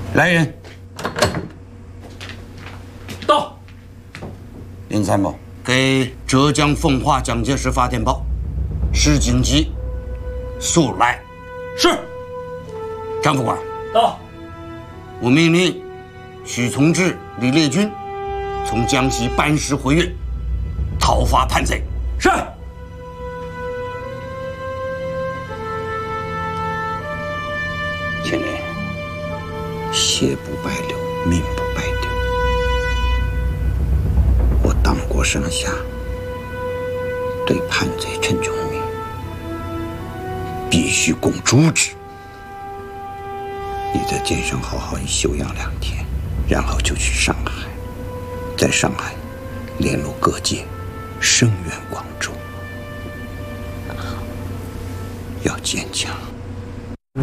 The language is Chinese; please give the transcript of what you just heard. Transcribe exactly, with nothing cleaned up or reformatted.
来人， 到。 林参谋，给浙江奉化蒋介石发电报，市警局速来。 是。 张副官， 到。 我命令许从志、李烈钧从江西班师回粤，讨伐叛贼。 是。 千年，血不白流，命不白丢。我党国上下对叛贼陈炯明必须共诛之。你在舰上好好休养两天，然后就去上海，在上海联络各界，声援广州。要坚强。